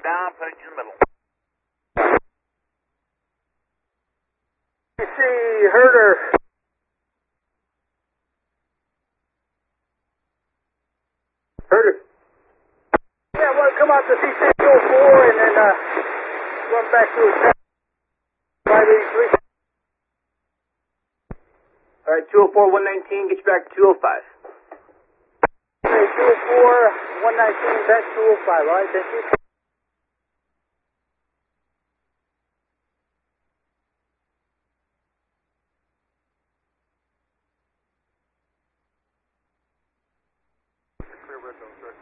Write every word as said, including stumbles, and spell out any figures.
down, put it in the middle. You see Herder. Herder. Yeah, well, come out to C C two oh four and then uh, run back to his five eighty-three. All right, two oh four, one nineteen, get you back to two oh five. Okay, two oh four, one nineteen, back two oh five. All right, thank you. Clear windows, Rick.